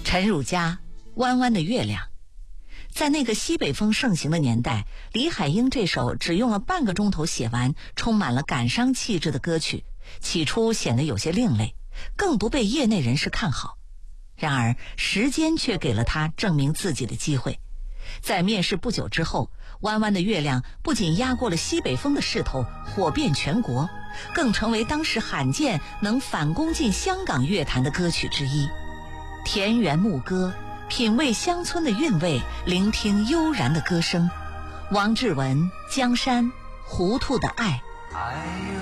陈汝佳，弯弯的月亮。在那个西北风盛行的年代，李海英这首只用了半个钟头写完，充满了感伤气质的歌曲，起初显得有些另类，更不被业内人士看好。然而时间却给了他证明自己的机会。在面世不久之后，弯弯的月亮不仅压过了西北风的势头，火遍全国，更成为当时罕见能反攻进香港乐坛的歌曲之一。田园牧歌，品味乡村的韵味，聆听悠然的歌声。王志文，江山，糊涂的爱。